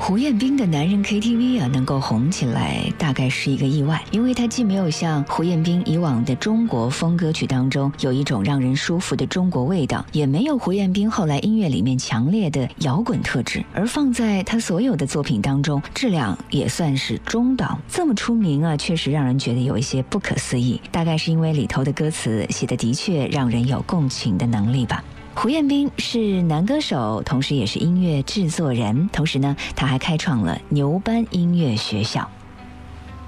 胡彦斌的男人 KTV 能够红起来大概是一个意外，因为他既没有像胡彦斌以往的中国风歌曲当中有一种让人舒服的中国味道，也没有胡彦斌后来音乐里面强烈的摇滚特质，而放在他所有的作品当中，质量也算是中档。这么出名确实让人觉得有一些不可思议，大概是因为里头的歌词写的的确让人有共情的能力吧。胡彦斌是男歌手，同时也是音乐制作人，同时呢，他还开创了牛班音乐学校。